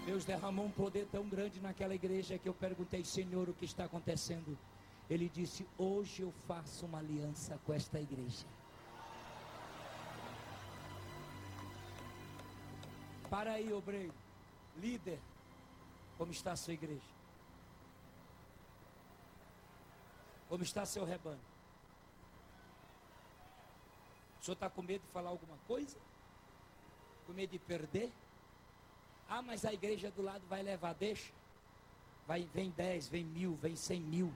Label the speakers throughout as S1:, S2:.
S1: Deus derramou um poder tão grande naquela igreja que eu perguntei: Senhor, o que está acontecendo? Ele disse: hoje eu faço uma aliança com esta igreja. Para aí, obreiro, líder, como está a sua igreja? Como está seu rebanho? O senhor está com medo de falar alguma coisa? Com medo de perder? Ah, mas a igreja do lado vai levar, deixa. Vem 10, vem 1000, vem 100 mil.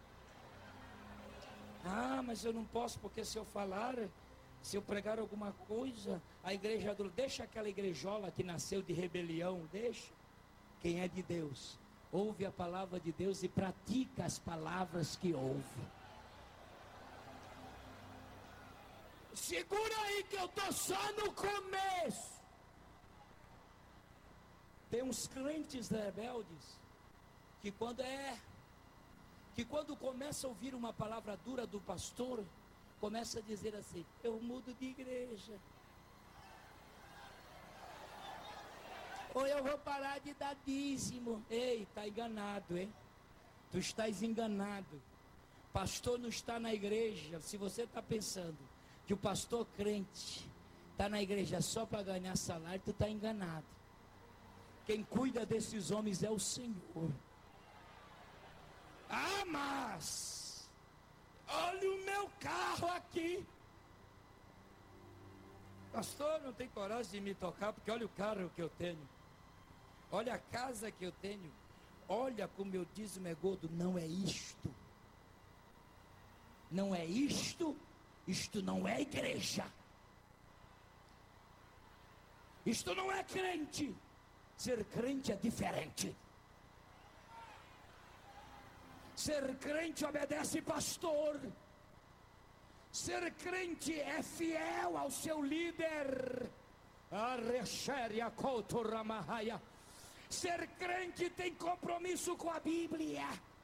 S1: Ah, mas eu não posso, porque se eu falar, se eu pregar alguma coisa, a igreja do lado, deixa aquela igrejola que nasceu de rebelião, deixa. Quem é de Deus, ouve a palavra de Deus e pratica as palavras que ouve. Segura aí que eu estou só no começo. Tem uns crentes rebeldes que quando começa a ouvir uma palavra dura do pastor, começa a dizer assim: eu mudo de igreja, ou eu vou parar de dar dízimo. Ei, está enganado, hein? Tu estás enganado. Pastor não está na igreja. Se você está pensando que o pastor crente está na igreja só para ganhar salário, tu está enganado. Quem cuida desses homens é o Senhor. Ah, mas olha o meu carro aqui. Pastor, não tem coragem de me tocar, porque olha o carro que eu tenho, olha a casa que eu tenho, olha como meu dízimo é gordo. Não é isto. Não é isto. Isto não é igreja. Isto não é crente. Ser crente é diferente. Ser crente obedece pastor. Ser crente é fiel ao seu líder. Ser crente tem compromisso com a Bíblia.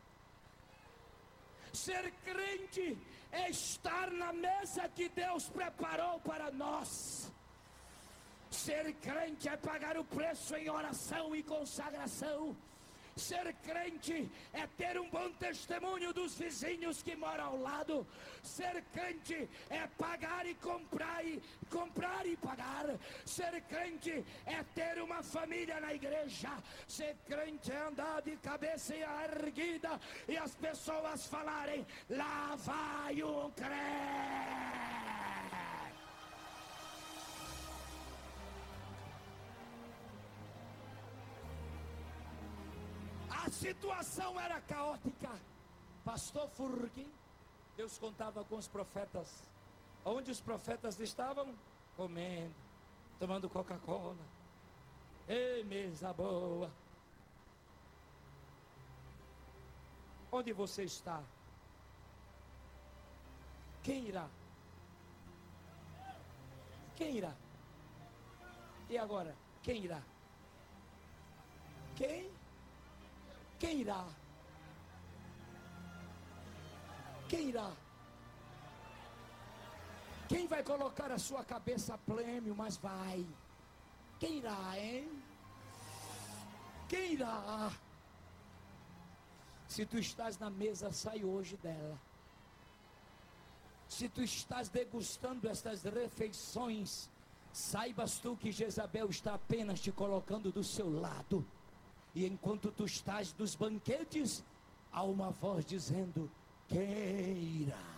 S1: Ser crente é estar na mesa que Deus preparou para nós. Ser crente é pagar o preço em oração e consagração. Ser crente é ter um bom testemunho dos vizinhos que moram ao lado. Ser crente é pagar e comprar e pagar. Ser crente é ter uma família na igreja. Ser crente é andar de cabeça erguida e as pessoas falarem: lá vai um crente. A situação era caótica. Pastor Furquim, Deus contava com os profetas. Onde os profetas estavam? Comendo, tomando Coca-Cola. Ei, mesa boa. Onde você está? Quem irá? Quem irá? E agora? Quem irá? Quem irá? Quem irá? Quem vai colocar a sua cabeça a prêmio, mas vai? Quem irá, hein? Quem irá? Se tu estás na mesa, sai hoje dela. Se tu estás degustando estas refeições, saibas tu que Jezabel está apenas te colocando do seu lado. E enquanto tu estás nos banquetes, há uma voz dizendo: quem irá?